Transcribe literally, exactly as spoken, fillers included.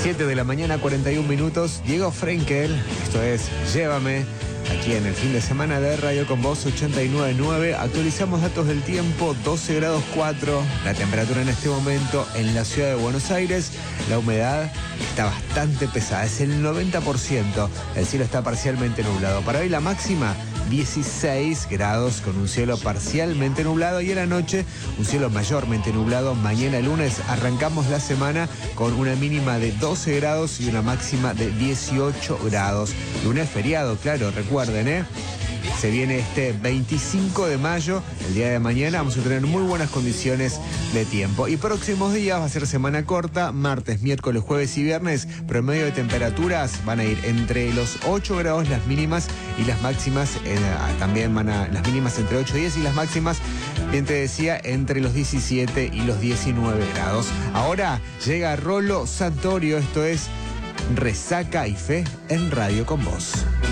siete de la mañana, cuarenta y un minutos. Diego Frenkel, esto es Llévame, aquí en el fin de semana de Radio Con Vos ochenta y nueve punto nueve. Actualizamos datos del tiempo, doce grados cuatro. La temperatura en este momento en la ciudad de Buenos Aires. La humedad está bastante pesada, es el noventa por ciento. El cielo está parcialmente nublado. Para hoy la máxima, dieciséis grados con un cielo parcialmente nublado, y en la noche un cielo mayormente nublado. Mañana lunes arrancamos la semana con una mínima de doce grados y una máxima de dieciocho grados. Lunes feriado, claro, recuerden, ¿eh? Se viene este veinticinco de mayo, el día de mañana. Vamos a tener muy buenas condiciones de tiempo. Y próximos días va a ser semana corta, martes, miércoles, jueves y viernes. Promedio de temperaturas van a ir entre los ocho grados las mínimas y las máximas, eh, también van a las mínimas entre ocho y diez y las máximas, bien te decía, entre los diecisiete y los diecinueve grados. Ahora llega Rolo Santorio, esto es Resaca y Fe en Radio Con Vos.